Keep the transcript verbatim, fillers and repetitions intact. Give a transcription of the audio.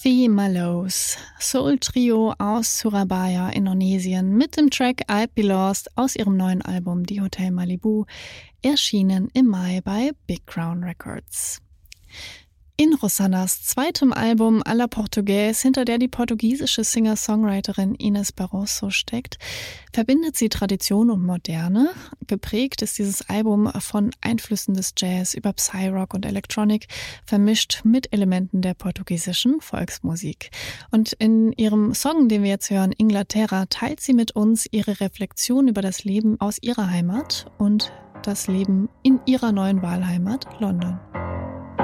Sophie Mallows, Soul-Trio aus Surabaya, Indonesien, mit dem Track I'd Be Lost aus ihrem neuen Album Die Hotel Malibu, erschienen im Mai bei Big Crown Records. In Rosannas zweitem Album A la Portuguese, hinter der die portugiesische Singer-Songwriterin Inês Barroso steckt, verbindet sie Tradition und Moderne. Geprägt ist dieses Album von Einflüssen des Jazz über Psy-Rock und Electronic, vermischt mit Elementen der portugiesischen Volksmusik. Und in ihrem Song, den wir jetzt hören, Inglaterra, teilt sie mit uns ihre Reflexion über das Leben aus ihrer Heimat und das Leben in ihrer neuen Wahlheimat London.